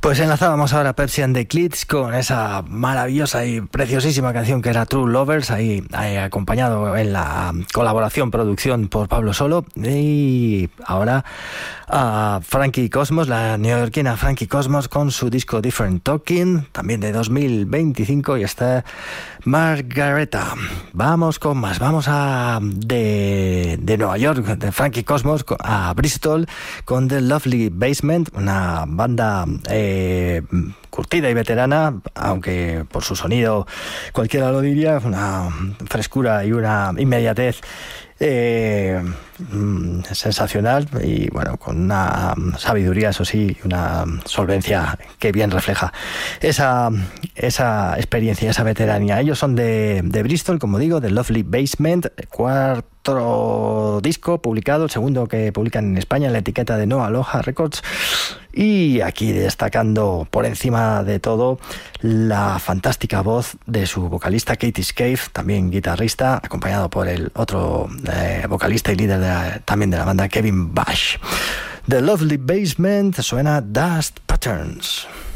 Pues enlazábamos ahora Pepsi and the Clits con esa maravillosa y preciosísima canción que era True Lovers, ahí acompañado en la colaboración, producción por Pablo Solo. Y ahora a Frankie Cosmos, la neoyorquina Frankie Cosmos, con su disco Different Talking, también de 2025, y está Margareta. Vamos con más, vamos a de Nueva York, de Frankie Cosmos a Bristol, con The Lovely Basement, una banda curtida y veterana, aunque por su sonido cualquiera lo diría, una frescura y una inmediatez sensacional, y bueno, con una sabiduría, eso sí, una solvencia que bien refleja esa experiencia, esa veteranía. Ellos son de Bristol, como digo, de Lovely Basement, cuarto disco publicado, el segundo que publican en España en la etiqueta de No Aloha Records. Y aquí destacando por encima de todo la fantástica voz de su vocalista Katie Scaife, también guitarrista, acompañado por el otro vocalista y líder también de la banda, Kevin Bash. The Lovely Basement, suena Dust Patterns.